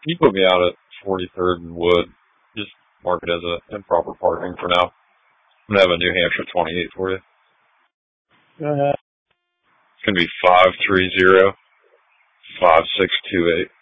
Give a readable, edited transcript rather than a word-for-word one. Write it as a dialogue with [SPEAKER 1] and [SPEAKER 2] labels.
[SPEAKER 1] Can you put me out at 43rd and Wood? Just mark it as a improper parking for now. I'm gonna have a New Hampshire 28 for you.
[SPEAKER 2] Go ahead.
[SPEAKER 1] It's gonna be 530-5628.